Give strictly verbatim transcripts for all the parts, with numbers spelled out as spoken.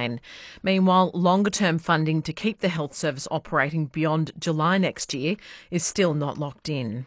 campaign. Meanwhile, longer-term funding to keep the health service operating beyond July next year is still not locked in.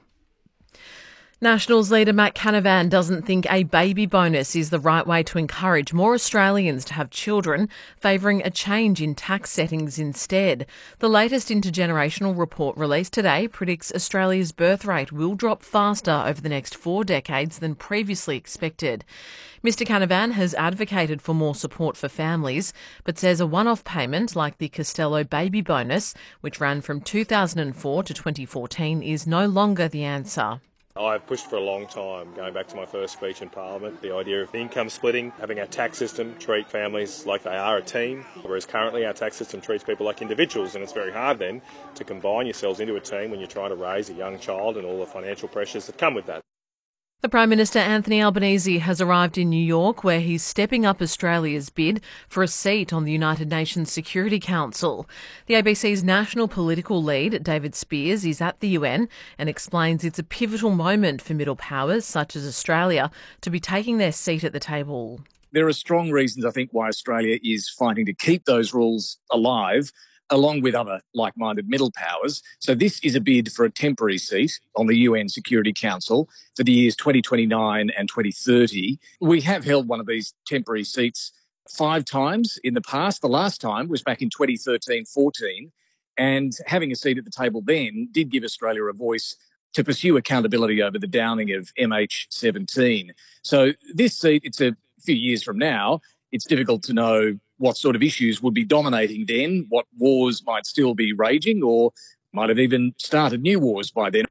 Nationals leader Matt Canavan doesn't think a baby bonus is the right way to encourage more Australians to have children, favouring a change in tax settings instead. The latest intergenerational report released today predicts Australia's birth rate will drop faster over the next four decades than previously expected. Mister Canavan has advocated for more support for families, but says a one-off payment like the Costello baby bonus, which ran from two thousand four to twenty fourteen, is no longer the answer. I've pushed for a long time, going back to my first speech in Parliament, the idea of income splitting, having our tax system treat families like they are a team, whereas currently our tax system treats people like individuals, and it's very hard then to combine yourselves into a team when you're trying to raise a young child and all the financial pressures that come with that. The Prime Minister Anthony Albanese has arrived in New York, where he's stepping up Australia's bid for a seat on the United Nations Security Council. The A B C's national political lead, David Spears, is at the U N and explains it's a pivotal moment for middle powers, such as Australia, to be taking their seat at the table. There are strong reasons, I think, why Australia is fighting to keep those rules alive, along with other like-minded middle powers. So this is a bid for a temporary seat on the U N Security Council for the years twenty twenty-nine and twenty thirty. We have held one of these temporary seats five times in the past. The last time was back in twenty thirteen fourteen, and having a seat at the table then did give Australia a voice to pursue accountability over the downing of M H seventeen. So this seat, it's a few years from now. It's difficult to know what sort of issues would be dominating then, what wars might still be raging, or might have even started new wars by then.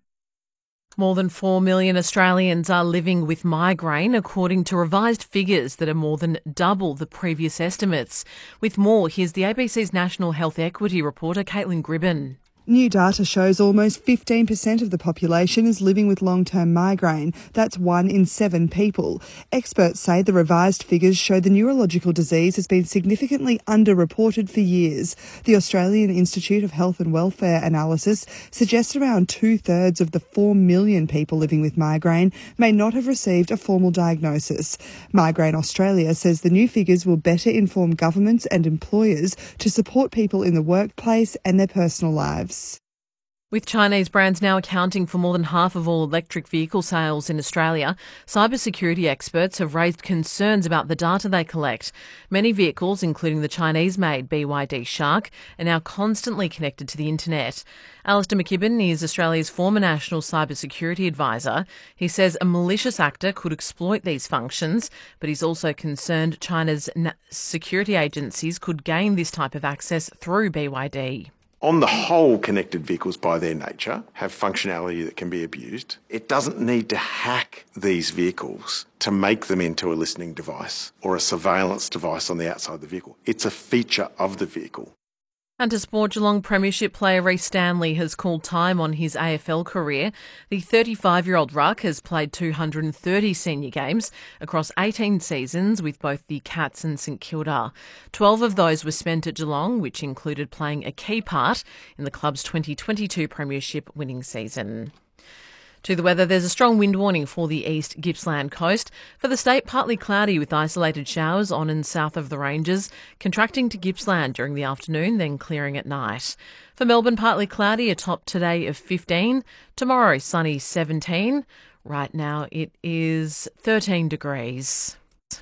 More than four million Australians are living with migraine, according to revised figures that are more than double the previous estimates. With more, here's the A B C's National Health Equity reporter, Caitlin Gribben. New data shows almost fifteen percent of the population is living with long-term migraine. That's one in seven people. Experts say the revised figures show the neurological disease has been significantly underreported for years. The Australian Institute of Health and Welfare analysis suggests around two-thirds of the four million people living with migraine may not have received a formal diagnosis. Migraine Australia says the new figures will better inform governments and employers to support people in the workplace and their personal lives. With Chinese brands now accounting for more than half of all electric vehicle sales in Australia, cybersecurity experts have raised concerns about the data they collect. Many vehicles, including the Chinese-made B Y D Shark, are now constantly connected to the internet. Alistair McKibben is Australia's former National Cybersecurity Advisor. He says a malicious actor could exploit these functions, but he's also concerned China's security agencies could gain this type of access through B Y D. On the whole, connected vehicles by their nature have functionality that can be abused. It doesn't need to hack these vehicles to make them into a listening device or a surveillance device on the outside of the vehicle. It's a feature of the vehicle. And to sport, Geelong Premiership player Rhys Stanley has called time on his A F L career. The thirty-five-year-old ruck has played two hundred thirty senior games across eighteen seasons with both the Cats and St Kilda. twelve of those were spent at Geelong, which included playing a key part in the club's twenty twenty-two Premiership winning season. To the weather, there's a strong wind warning for the east Gippsland coast. For the state, partly cloudy with isolated showers on and south of the ranges, contracting to Gippsland during the afternoon, then clearing at night. For Melbourne, partly cloudy, a top today of fifteen. Tomorrow, sunny seventeen. Right now, it is thirteen degrees.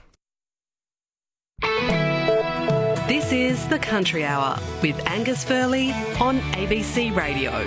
This is The Country Hour with Angus Furley on A B C Radio.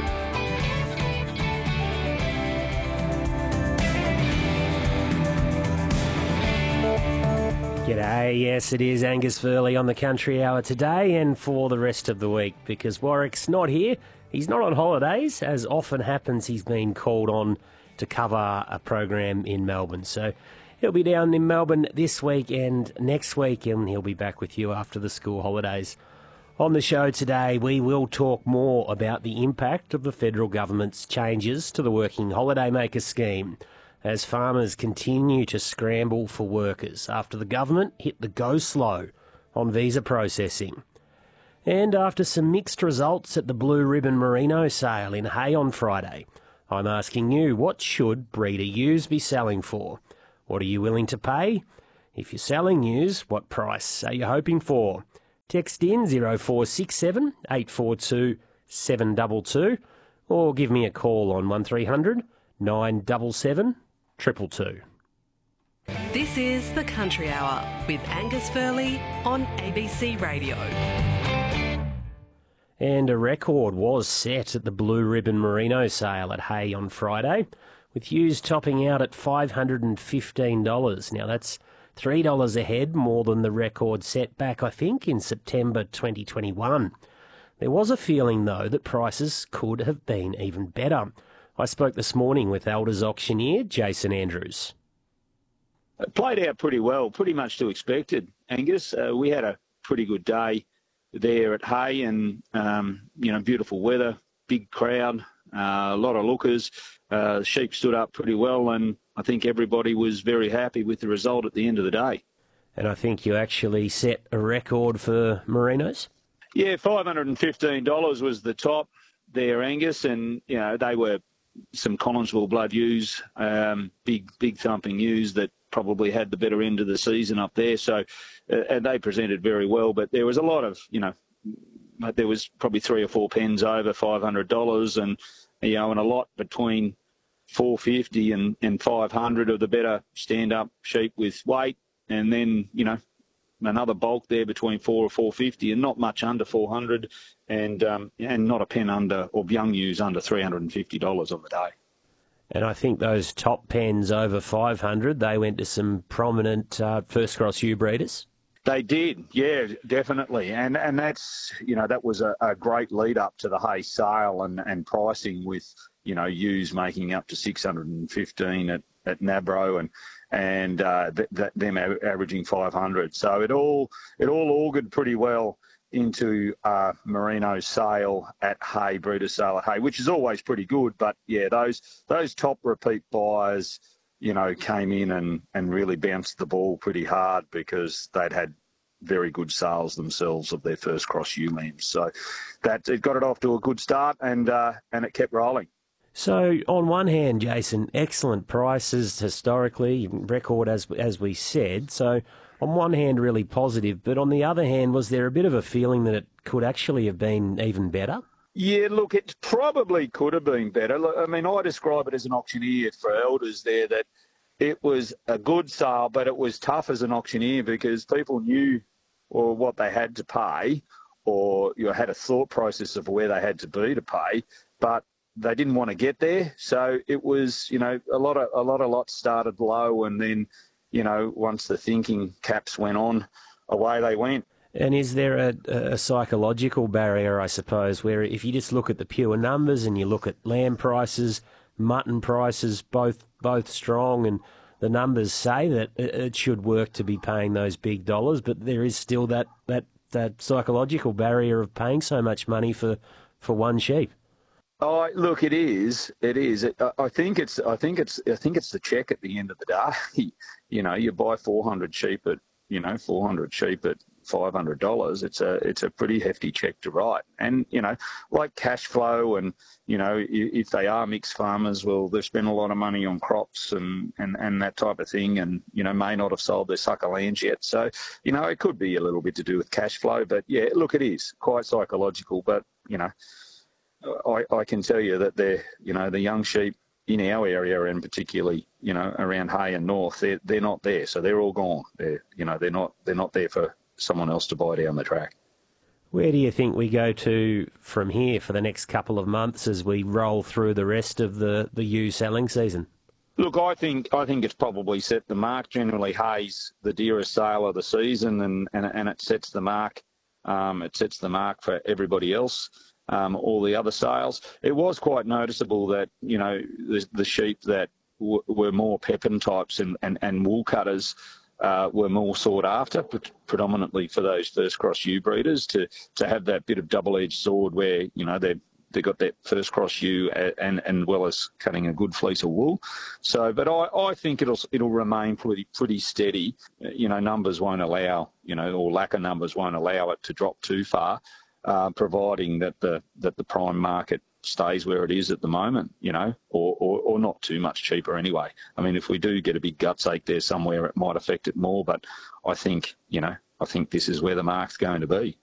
G'day, yes it is Angus Furley on the Country Hour today and for the rest of the week, because Warwick's not here. He's not on holidays. As often happens, he's been called on to cover a program in Melbourne. So he'll be down in Melbourne this week and next week, and he'll be back with you after the school holidays. On the show today, we will talk more about the impact of the federal government's changes to the Working Holidaymaker scheme, as farmers continue to scramble for workers after the government hit the go slow on visa processing. And after some mixed results at the Blue Ribbon Merino sale in Hay on Friday, I'm asking you, what should breeder ewes be selling for? What are you willing to pay? If you're selling ewes, what price are you hoping for? Text in zero four six seven, eight four two, seven two two or give me a call on one three hundred, nine seven seven, two two two. This is The Country Hour with Angus Furley on A B C Radio. And a record was set at the Blue Ribbon Merino sale at Hay on Friday, with ewes topping out at five hundred fifteen dollars. Now that's three dollars a head more than the record set back, I think, in September twenty twenty-one. There was a feeling, though, that prices could have been even better. I spoke this morning with Elders auctioneer Jason Andrews. It played out pretty well, pretty much to expected, Angus. Uh, we had a pretty good day there at Hay and, um, you know, beautiful weather, big crowd, uh, a lot of lookers. Uh, sheep stood up pretty well and I think everybody was very happy with the result at the end of the day. And I think you actually set a record for merinos? Yeah, five hundred fifteen dollars was the top there, Angus, and, you know, they were some Collinsville blood ewes, um, big, big thumping ewes that probably had the better end of the season up there. So, uh, and they presented very well, but there was a lot of, you know, there was probably three or four pens over five hundred dollars and, you know, and a lot between four fifty and, and five hundred of the better stand-up sheep with weight. And then, you know, another bulk there between four or four fifty and not much under four hundred and, um, and not a pen under, or young ewes under three hundred fifty dollars on the day. And I think those top pens over five hundred, they went to some prominent uh, first cross ewe breeders. They did, yeah, definitely. And and that's, you know, that was a, a great lead up to the Hay sale and, and pricing with, you know, ewes making up to six hundred fifteen at, at Nabro and and uh, th- th- them averaging five hundred. So it all it all augured pretty well into uh, Merino sale at Hay, breeder sale at Hay, which is always pretty good. But yeah, those those top repeat buyers, you know, came in and, and really bounced the ball pretty hard because they'd had very good sales themselves of their first cross ewe lambs. So that it got it off to a good start and uh, and it kept rolling. So on one hand, Jason, excellent prices historically, record as as we said. So on one hand, really positive, but on the other hand, was there a bit of a feeling that it could actually have been even better? Yeah, look, it probably could have been better. Look, I mean, I describe it as an auctioneer for Elders there, that it was a good sale, but it was tough as an auctioneer because people knew or what they had to pay, or you know, had a thought process of where they had to be to pay, but they didn't want to get there. So it was, you know, a lot of a lot of lots started low, and then, you know, once the thinking caps went on, away they went. And is there a, a psychological barrier, I suppose, where if you just look at the pure numbers and you look at lamb prices, mutton prices, both both strong, and the numbers say that it should work to be paying those big dollars, but there is still that, that, that psychological barrier of paying so much money for, for one sheep? Oh, look, it is. It is. It, I think it's. I think it's. I think it's the check at the end of the day. You know, you buy four hundred sheep at, you know, four hundred sheep at five hundred dollars. It's a. It's a pretty hefty check to write. And you know, like cash flow, and you know, if they are mixed farmers, well, they've spent a lot of money on crops and and and that type of thing, and you know, may not have sold their sucker lands yet. So you know, it could be a little bit to do with cash flow. But yeah, look, it is quite psychological. But you know. I, I can tell you that they're, you know, the young sheep in our area, and particularly, you know, around Hay and North, they're they're not there, so they're all gone. They're, you know, they're not they're not there for someone else to buy down the track. Where do you think we go to from here for the next couple of months as we roll through the rest of the the ewe selling season? Look, I think I think it's probably set the mark. Generally, Hay's the dearest sale of the season, and and, and it sets the mark. Um, it sets the mark for everybody else. Um, all the other sales. It was quite noticeable that, you know, the, the sheep that w- were more Pepin types and, and, and wool cutters uh, were more sought after, pre- predominantly for those first cross ewe breeders to, to have that bit of double-edged sword where, you know, they they got that first cross ewe and and well as cutting a good fleece of wool. So, but I, I think it'll it'll remain pretty pretty steady. You know, numbers won't allow, you know, or lack of numbers won't allow it to drop too far. Uh, providing that the that the prime market stays where it is at the moment, you know, or, or, or not too much cheaper anyway. I mean, if we do get a big guts ache there somewhere, it might affect it more. But I think, you know, I think this is where the mark's going to be.